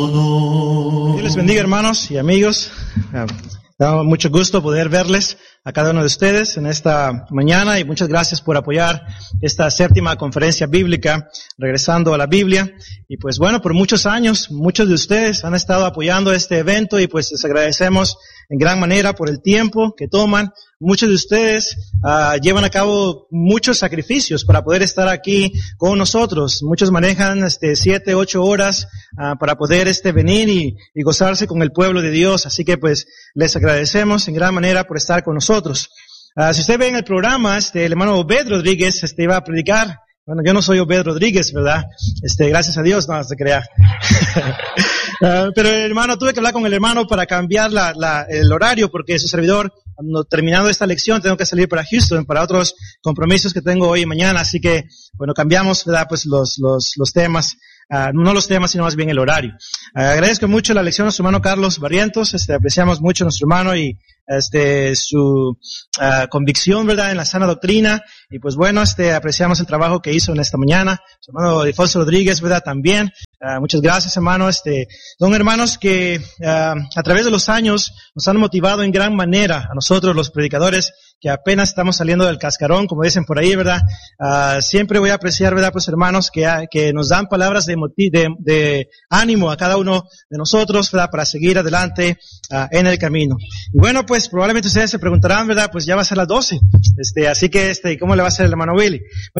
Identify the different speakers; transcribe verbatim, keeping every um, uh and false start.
Speaker 1: Dios les bendiga, hermanos y amigos. Me da mucho gusto poder verles a cada uno de ustedes en esta mañana y muchas gracias por apoyar esta séptima conferencia bíblica, regresando a la Biblia. Y pues bueno, por muchos años, muchos de ustedes han estado apoyando este evento y pues les agradecemos en gran manera por el tiempo que toman. Muchos de ustedes uh, llevan a cabo muchos sacrificios para poder estar aquí con nosotros. Muchos manejan este siete, ocho horas uh, para poder este venir y, y gozarse con el pueblo de Dios. Así que pues les agradecemos en gran manera por estar con nosotros. Uh, si usted ve en el programa, este el hermano Obed Rodríguez este iba a predicar. Bueno, yo no soy Obed Rodríguez, ¿verdad? Este, gracias a Dios, no se crea. uh, pero el hermano, tuve que hablar con el hermano para cambiar la, la, el horario, porque su servidor, no, terminando esta lección, tengo que salir para Houston, para otros compromisos que tengo hoy y mañana, así que, bueno, cambiamos, ¿verdad? Pues los, los, los temas, uh, no los temas, sino más bien el horario. Uh, agradezco mucho la lección a nuestro hermano Carlos Barrientos, este, apreciamos mucho a nuestro hermano y, este, su, uh, convicción, ¿verdad? En la sana doctrina. Y pues bueno, este, apreciamos el trabajo que hizo en esta mañana. Su hermano Alfonso Rodríguez, ¿verdad? También. Uh, muchas gracias, hermano. Este, son hermanos que, uh, a través de los años nos han motivado en gran manera a nosotros, los predicadores, que apenas estamos saliendo del cascarón, como dicen por ahí, ¿verdad? Uh, siempre voy a apreciar, ¿verdad? Pues hermanos que, que nos dan palabras de, de, de ánimo a cada uno de nosotros, ¿verdad? Para seguir adelante, uh, en el camino. Y bueno, pues probablemente ustedes se preguntarán, ¿verdad? Pues ya va a ser las doce. Este, así que, este, ¿cómo le va a ser el hermano Willy?